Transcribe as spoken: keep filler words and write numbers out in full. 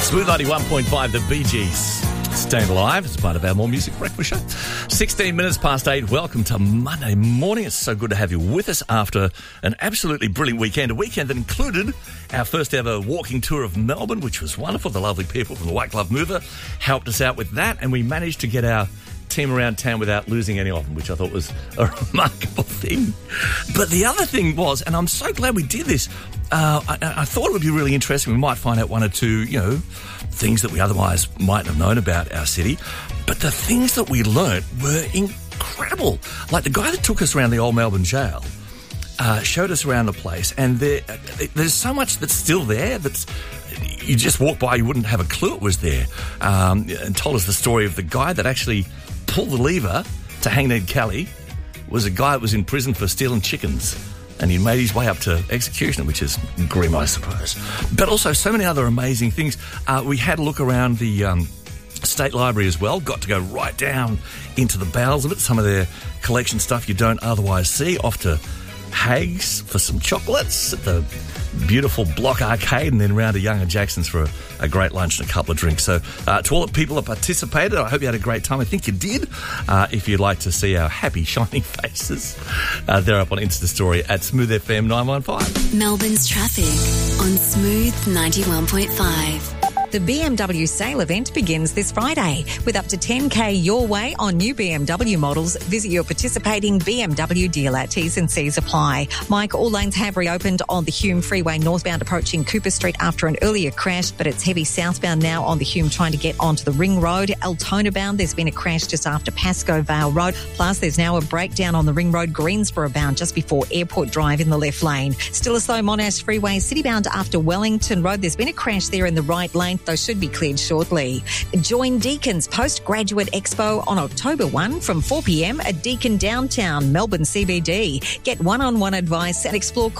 Smooth ninety-one point five, the Bee Gees. Staying alive as part of our More Music Breakfast show. sixteen minutes past eight. Welcome to Monday morning. It's so good to have you with us after an absolutely brilliant weekend. A weekend that included our first ever walking tour of Melbourne, which was wonderful. The lovely people from the White Glove Mover helped us out with that, and we managed to get our team around town without losing any of them, which I thought was a remarkable thing. But the other thing was, and I'm so glad we did this, uh, I, I thought it would be really interesting. We might find out one or two, you know, things that we otherwise mightn't have known about our city. But the things that we learnt were incredible. Like the guy that took us around the old Melbourne jail uh, showed us around the place, and there, there's so much that's still there that's you just walk by, you wouldn't have a clue it was there. Um, and told us the story of the guy that actually pulled the lever to hang Ned Kelly was a guy that was in prison for stealing chickens, and he made his way up to execution, which is grim, I suppose. But also so many other amazing things. Uh, we had a look around the um, State Library as well, got to go right down into the bowels of it, some of their collection stuff you don't otherwise see, off to Hags for some chocolates at the beautiful Block Arcade, and then round to Young and Jackson's for a, a great lunch and a couple of drinks. So uh, to all the people that participated, I hope you had a great time. I think you did. Uh, if you'd like to see our happy, shining faces, uh, they're up on Insta Story at Smooth F M nine one five. Melbourne's traffic on Smooth ninety-one point five. The B M W sale event begins this Friday with up to ten K your way on new B M W models. Visit your participating B M W dealer. T's and C's apply. Mike, all lanes have reopened on the Hume Freeway northbound approaching Cooper Street after an earlier crash, but it's heavy southbound now on the Hume trying to get onto the Ring Road. Altona bound, there's been a crash just after Pascoe Vale Road. Plus, there's now a breakdown on the Ring Road Greensboro bound just before Airport Drive in the left lane. Still a slow Monash Freeway city bound after Wellington Road. There's been a crash there in the right lane. Those should be cleared shortly. Join Deacon's Postgraduate Expo on October first from four p m at Deakin Downtown, Melbourne C B D. Get one-on-one advice and explore